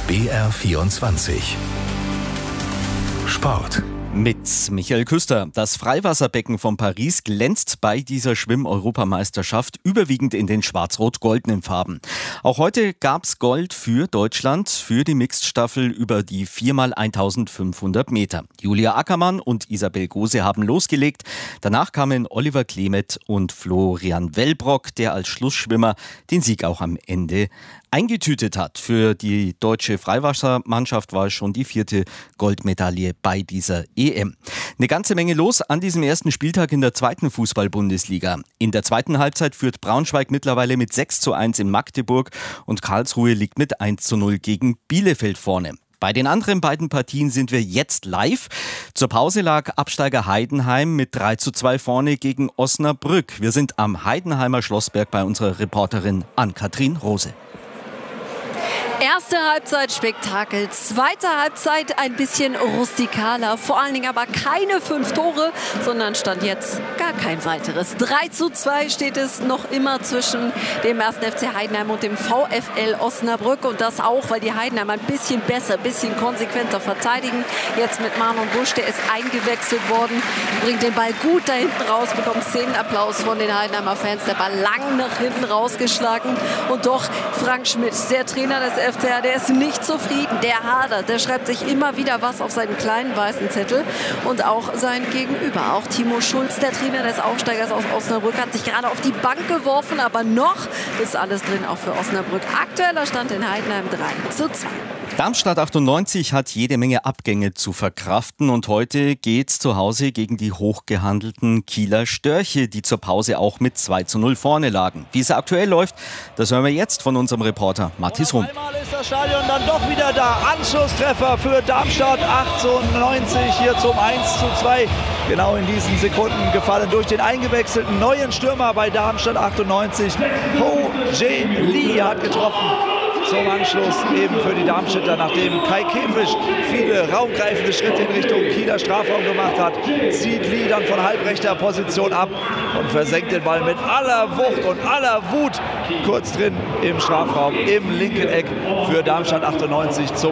BR24 Sport. Mit Michael Küster. Das Freiwasserbecken von Paris glänzt bei dieser Schwimm-Europameisterschaft überwiegend in den schwarz-rot-goldenen Farben. Auch heute gab's Gold für Deutschland, für die Mixed-Staffel über die 4x1500 Meter. Julia Ackermann und Isabel Gose haben losgelegt. Danach kamen Oliver Klemet und Florian Wellbrock, der als Schlussschwimmer den Sieg auch am Ende eingetütet hat. Für die deutsche Freiwassermannschaft war es schon die 4. Goldmedaille bei dieser EM. Eine ganze Menge los an diesem ersten Spieltag in der 2. Fußball-Bundesliga. In der zweiten Halbzeit führt Braunschweig mittlerweile mit 6:1 in Magdeburg und Karlsruhe liegt mit 1:0 gegen Bielefeld vorne. Bei den anderen beiden Partien sind wir jetzt live. Zur Pause lag Absteiger Heidenheim mit 3:2 vorne gegen Osnabrück. Wir sind am Heidenheimer Schlossberg bei unserer Reporterin Ann-Kathrin Rose. Erste Halbzeit Spektakel, zweite Halbzeit ein bisschen rustikaler, vor allen Dingen aber keine 5 Tore, sondern stand jetzt gar kein weiteres. 3:2 steht es noch immer zwischen dem 1. FC Heidenheim und dem VfL Osnabrück und das auch, weil die Heidenheimer ein bisschen besser, ein bisschen konsequenter verteidigen. Jetzt mit Marlon Busch, der ist eingewechselt worden, bringt den Ball gut da hinten raus, bekommt Szenenapplaus von den Heidenheimer Fans, der Ball lang nach hinten rausgeschlagen und doch Frank Schmidt, der Trainer des FCH, der ist nicht zufrieden, der hadert, der schreibt sich immer wieder was auf seinen kleinen weißen Zettel und auch sein Gegenüber, auch Timo Schulz, der Trainer des Aufsteigers aus Osnabrück, hat sich gerade auf die Bank geworfen, aber noch ist alles drin, auch für Osnabrück. Aktueller Stand in Heidenheim 3:2. Darmstadt 98 hat jede Menge Abgänge zu verkraften und heute geht's zu Hause gegen die hochgehandelten Kieler Störche, die zur Pause auch mit 2:0 vorne lagen. Wie es aktuell läuft, das hören wir jetzt von unserem Reporter Mathis Rum. Einmal ist das Stadion dann doch wieder da. Anschlusstreffer für Darmstadt 98 hier zum 1:2. Genau in diesen Sekunden gefallen durch den eingewechselten neuen Stürmer bei Darmstadt 98. Ho Jae Lee hat getroffen. Zum Anschluss eben für die Darmstädter, nachdem Kai Käfisch viele raumgreifende Schritte in Richtung Kieler Strafraum gemacht hat, zieht Lee dann von halbrechter Position ab und versenkt den Ball mit aller Wucht und aller Wut kurz drin im Strafraum, im linken Eck für Darmstadt 98 zum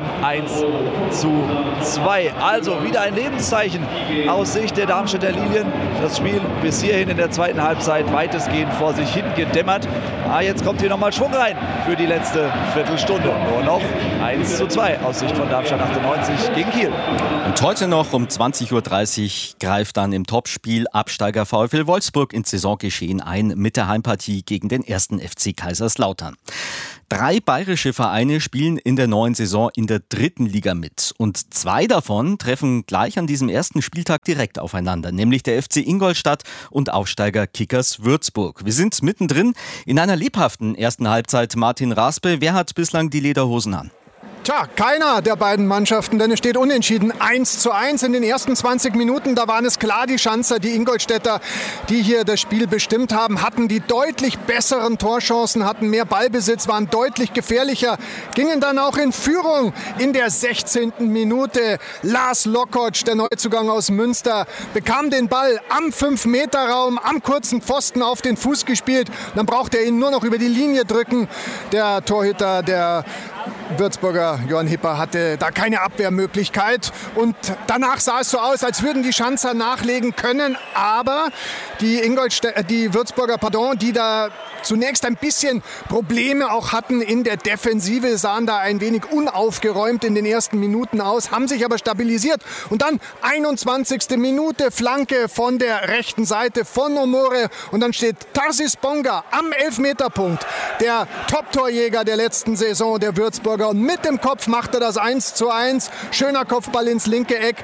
1:2. Also wieder ein Lebenszeichen aus Sicht der Darmstädter Lilien. Das Spiel bis hierhin in der zweiten Halbzeit weitestgehend vor sich hin gedämmert. Jetzt kommt hier nochmal Schwung rein für die letzte Viertelstunde. Nur noch 1:2 aus Sicht von Darmstadt 98 gegen Kiel. Und heute noch um 20:30 Uhr greift dann im Topspiel Absteiger VfL Wolfsburg ins Saisongeschehen ein mit der Heimpartie gegen den 1. FC Kaiserslautern. 3 bayerische Vereine spielen in der neuen Saison in der 3. Liga mit. Und 2 davon treffen gleich an diesem ersten Spieltag direkt aufeinander, nämlich der FC Ingolstadt und Aufsteiger Kickers Würzburg. Wir sind mittendrin in einer lebhaften ersten Halbzeit. Martin Raspe, wer hat bislang die Lederhosen an? Tja, keiner der beiden Mannschaften, denn es steht unentschieden 1:1 in den ersten 20 Minuten. Da waren es klar die Schanzer, die Ingolstädter, die hier das Spiel bestimmt haben, hatten die deutlich besseren Torchancen, hatten mehr Ballbesitz, waren deutlich gefährlicher, gingen dann auch in Führung in der 16. Minute. Lars Lokotsch, der Neuzugang aus Münster, bekam den Ball am 5-Meter-Raum, am kurzen Pfosten auf den Fuß gespielt. Dann brauchte er ihn nur noch über die Linie drücken. Der Torhüter, der Würzburger Johann Hipper, hatte da keine Abwehrmöglichkeit und danach sah es so aus, als würden die Schanzer nachlegen können, aber die Würzburger, die da zunächst ein bisschen Probleme auch hatten in der Defensive, sahen da ein wenig unaufgeräumt in den ersten Minuten aus, haben sich aber stabilisiert und dann 21. Minute, Flanke von der rechten Seite von Omore und dann steht Tarsis Bonga am Elfmeterpunkt, der Top-Torjäger der letzten Saison der Würzburger, und mit dem Kopf macht er das 1:1. Schöner Kopfball ins linke Eck.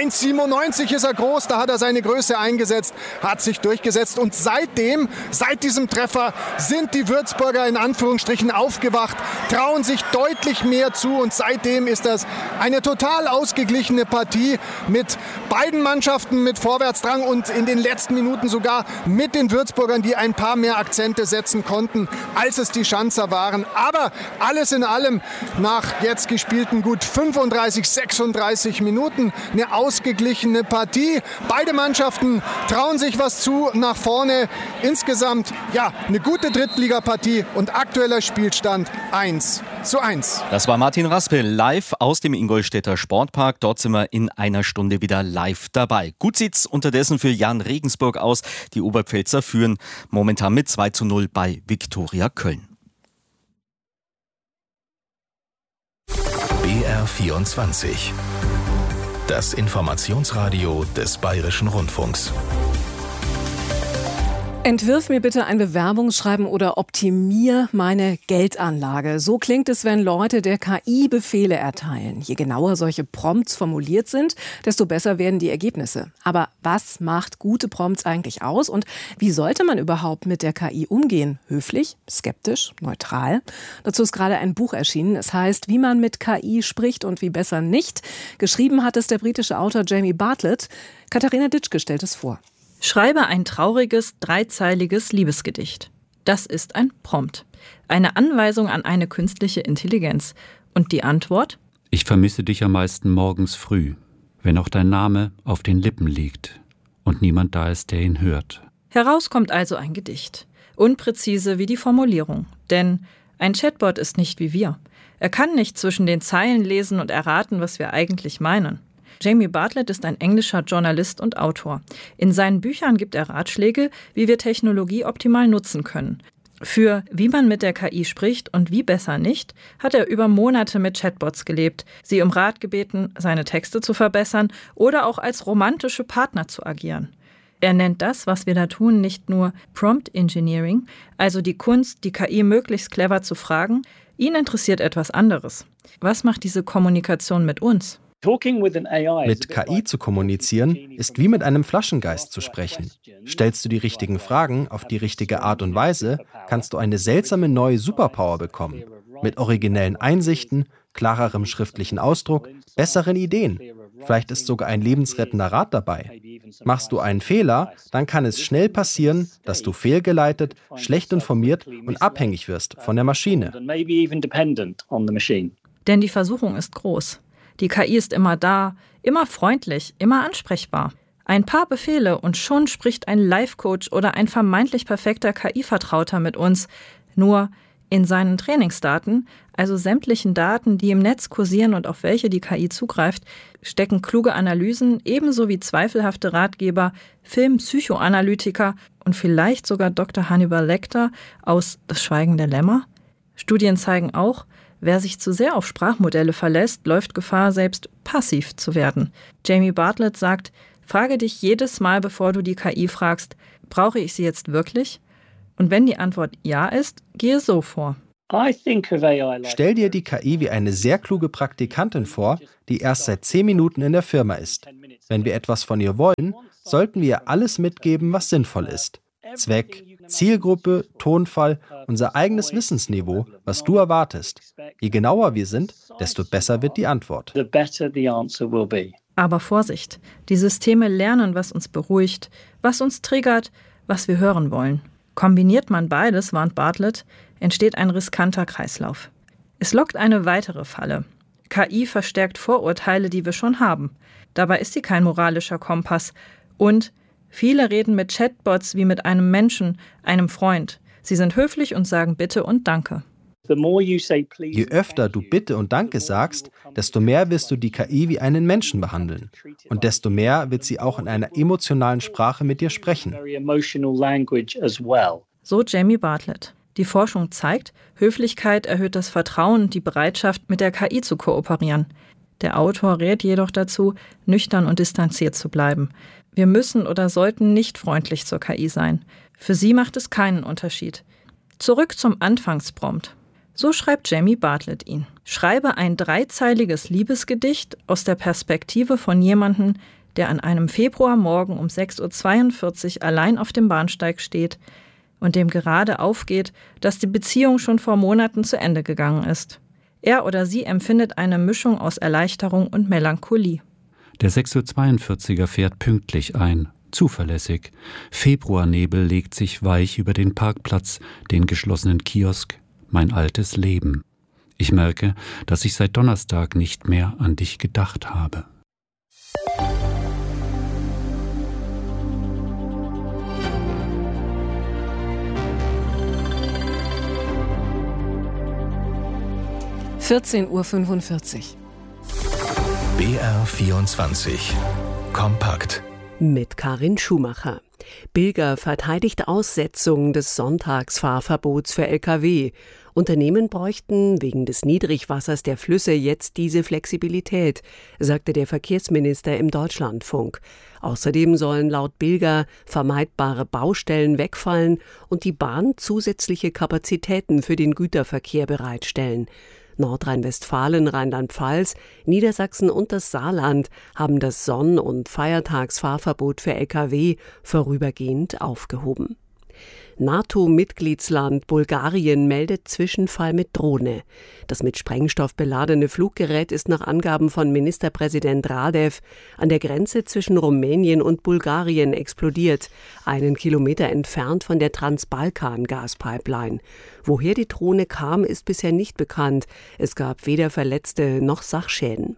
1,97 ist er groß, da hat er seine Größe eingesetzt, hat sich durchgesetzt. Und seit diesem Treffer sind die Würzburger in Anführungsstrichen aufgewacht, trauen sich deutlich mehr zu und seitdem ist das eine total ausgeglichene Partie mit beiden Mannschaften mit Vorwärtsdrang und in den letzten Minuten sogar mit den Würzburgern, die ein paar mehr Akzente setzen konnten, als es die Schanzer waren. Aber alles in allem nach jetzt gespielten gut 35, 36 Minuten. Eine ausgeglichene Partie. Beide Mannschaften trauen sich was zu nach vorne. Insgesamt, ja, eine gute Drittligapartie und aktueller Spielstand 1:1. Das war Martin Raspel live aus dem Ingolstädter Sportpark. Dort sind wir in einer Stunde wieder live dabei. Gut sieht's unterdessen für Jan Regensburg aus. Die Oberpfälzer führen momentan mit 2:0 bei Viktoria Köln. BR24. Das Informationsradio des Bayerischen Rundfunks. Entwirf mir bitte ein Bewerbungsschreiben oder optimier meine Geldanlage. So klingt es, wenn Leute der KI Befehle erteilen. Je genauer solche Prompts formuliert sind, desto besser werden die Ergebnisse. Aber was macht gute Prompts eigentlich aus? Und wie sollte man überhaupt mit der KI umgehen? Höflich, skeptisch, neutral? Dazu ist gerade ein Buch erschienen. Es heißt, wie man mit KI spricht und wie besser nicht. Geschrieben hat es der britische Autor Jamie Bartlett. Katharina Ditschke stellt es vor. Schreibe ein trauriges, dreizeiliges Liebesgedicht. Das ist ein Prompt. Eine Anweisung an eine künstliche Intelligenz. Und die Antwort? Ich vermisse dich am meisten morgens früh, wenn auch dein Name auf den Lippen liegt und niemand da ist, der ihn hört. Heraus kommt also ein Gedicht. Unpräzise wie die Formulierung. Denn ein Chatbot ist nicht wie wir. Er kann nicht zwischen den Zeilen lesen und erraten, was wir eigentlich meinen. Jamie Bartlett ist ein englischer Journalist und Autor. In seinen Büchern gibt er Ratschläge, wie wir Technologie optimal nutzen können. Für wie man mit der KI spricht und wie besser nicht, hat er über Monate mit Chatbots gelebt, sie um Rat gebeten, seine Texte zu verbessern oder auch als romantische Partner zu agieren. Er nennt das, was wir da tun, nicht nur Prompt Engineering, also die Kunst, die KI möglichst clever zu fragen. Ihn interessiert etwas anderes. Was macht diese Kommunikation mit uns? Mit KI zu kommunizieren, ist wie mit einem Flaschengeist zu sprechen. Stellst du die richtigen Fragen auf die richtige Art und Weise, kannst du eine seltsame neue Superpower bekommen. Mit originellen Einsichten, klarerem schriftlichen Ausdruck, besseren Ideen. Vielleicht ist sogar ein lebensrettender Rat dabei. Machst du einen Fehler, dann kann es schnell passieren, dass du fehlgeleitet, schlecht informiert und abhängig wirst von der Maschine. Denn die Versuchung ist groß. Die KI ist immer da, immer freundlich, immer ansprechbar. Ein paar Befehle und schon spricht ein Life-Coach oder ein vermeintlich perfekter KI-Vertrauter mit uns. Nur in seinen Trainingsdaten, also sämtlichen Daten, die im Netz kursieren und auf welche die KI zugreift, stecken kluge Analysen, ebenso wie zweifelhafte Ratgeber, Filmpsychoanalytiker und vielleicht sogar Dr. Hannibal Lecter aus Das Schweigen der Lämmer. Studien zeigen auch, wer sich zu sehr auf Sprachmodelle verlässt, läuft Gefahr, selbst passiv zu werden. Jamie Bartlett sagt, frage dich jedes Mal, bevor du die KI fragst, brauche ich sie jetzt wirklich? Und wenn die Antwort ja ist, gehe so vor. Stell dir die KI wie eine sehr kluge Praktikantin vor, die erst seit 10 Minuten in der Firma ist. Wenn wir etwas von ihr wollen, sollten wir ihr alles mitgeben, was sinnvoll ist. Zweck, Zielgruppe, Tonfall, unser eigenes Wissensniveau, was du erwartest. Je genauer wir sind, desto besser wird die Antwort. Aber Vorsicht, die Systeme lernen, was uns beruhigt, was uns triggert, was wir hören wollen. Kombiniert man beides, warnt Bartlett, entsteht ein riskanter Kreislauf. Es lockt eine weitere Falle. KI verstärkt Vorurteile, die wir schon haben. Dabei ist sie kein moralischer Kompass. Und viele reden mit Chatbots wie mit einem Menschen, einem Freund. Sie sind höflich und sagen Bitte und Danke. Je öfter du Bitte und Danke sagst, desto mehr wirst du die KI wie einen Menschen behandeln. Und desto mehr wird sie auch in einer emotionalen Sprache mit dir sprechen. So Jamie Bartlett. Die Forschung zeigt, Höflichkeit erhöht das Vertrauen und die Bereitschaft, mit der KI zu kooperieren. Der Autor rät jedoch dazu, nüchtern und distanziert zu bleiben. Wir müssen oder sollten nicht freundlich zur KI sein. Für sie macht es keinen Unterschied. Zurück zum Anfangsprompt. So schreibt Jamie Bartlett ihn. Schreibe ein 3-zeiliges Liebesgedicht aus der Perspektive von jemandem, der an einem Februarmorgen um 6:42 Uhr allein auf dem Bahnsteig steht und dem gerade aufgeht, dass die Beziehung schon vor Monaten zu Ende gegangen ist. Er oder sie empfindet eine Mischung aus Erleichterung und Melancholie. Der 6:42 Uhr fährt pünktlich ein, zuverlässig. Februarnebel legt sich weich über den Parkplatz, den geschlossenen Kiosk, mein altes Leben. Ich merke, dass ich seit Donnerstag nicht mehr an dich gedacht habe. (14:45 Uhr). BR24 Kompakt. Mit Karin Schumacher. Bilger verteidigt Aussetzung des Sonntagsfahrverbots für Lkw. Unternehmen bräuchten wegen des Niedrigwassers der Flüsse jetzt diese Flexibilität, sagte der Verkehrsminister im Deutschlandfunk. Außerdem sollen laut Bilger vermeidbare Baustellen wegfallen und die Bahn zusätzliche Kapazitäten für den Güterverkehr bereitstellen. Nordrhein-Westfalen, Rheinland-Pfalz, Niedersachsen und das Saarland haben das Sonn- und Feiertagsfahrverbot für Lkw vorübergehend aufgehoben. NATO-Mitgliedsland Bulgarien meldet Zwischenfall mit Drohne. Das mit Sprengstoff beladene Fluggerät ist nach Angaben von Ministerpräsident Radev an der Grenze zwischen Rumänien und Bulgarien explodiert, 1 Kilometer entfernt von der Transbalkan-Gaspipeline. Woher die Drohne kam, ist bisher nicht bekannt. Es gab weder Verletzte noch Sachschäden.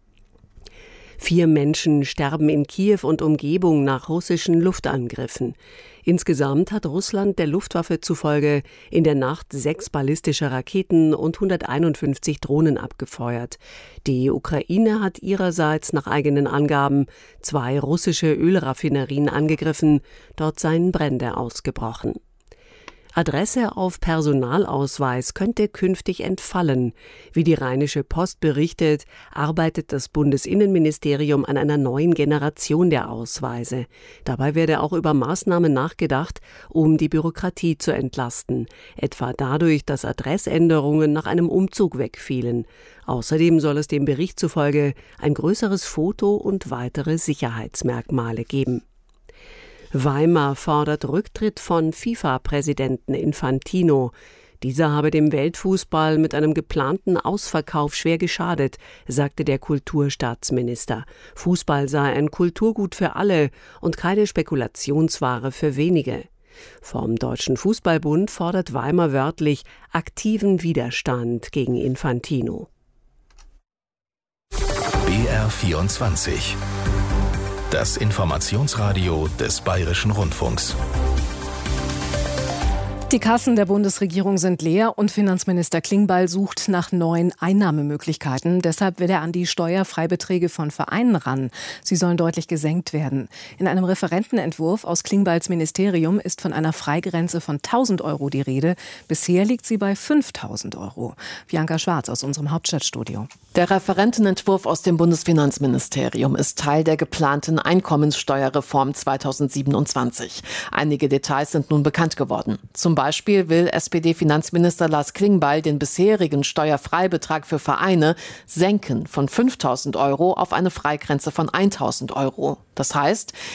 4 Menschen sterben in Kiew und Umgebung nach russischen Luftangriffen. Insgesamt hat Russland der Luftwaffe zufolge in der Nacht 6 ballistische Raketen und 151 Drohnen abgefeuert. Die Ukraine hat ihrerseits nach eigenen Angaben 2 russische Ölraffinerien angegriffen. Dort seien Brände ausgebrochen. Adresse auf Personalausweis könnte künftig entfallen. Wie die Rheinische Post berichtet, arbeitet das Bundesinnenministerium an einer neuen Generation der Ausweise. Dabei werde auch über Maßnahmen nachgedacht, um die Bürokratie zu entlasten. Etwa dadurch, dass Adressänderungen nach einem Umzug wegfielen. Außerdem soll es dem Bericht zufolge ein größeres Foto und weitere Sicherheitsmerkmale geben. Weimar fordert Rücktritt von FIFA-Präsidenten Infantino. Dieser habe dem Weltfußball mit einem geplanten Ausverkauf schwer geschadet, sagte der Kulturstaatsminister. Fußball sei ein Kulturgut für alle und keine Spekulationsware für wenige. Vom Deutschen Fußballbund fordert Weimar wörtlich aktiven Widerstand gegen Infantino. BR24 Das Informationsradio des Bayerischen Rundfunks. Die Kassen der Bundesregierung sind leer und Finanzminister Klingbeil sucht nach neuen Einnahmemöglichkeiten. Deshalb will er an die Steuerfreibeträge von Vereinen ran. Sie sollen deutlich gesenkt werden. In einem Referentenentwurf aus Klingbeils Ministerium ist von einer Freigrenze von 1.000 € die Rede. Bisher liegt sie bei 5.000 €. Bianca Schwarz aus unserem Hauptstadtstudio. Der Referentenentwurf aus dem Bundesfinanzministerium ist Teil der geplanten Einkommenssteuerreform 2027. Einige Details sind nun bekannt geworden. Zum Beispiel will SPD-Finanzminister Lars Klingbeil den bisherigen Steuerfreibetrag für Vereine senken von 5.000 € auf eine Freigrenze von 1.000 €. Das heißt,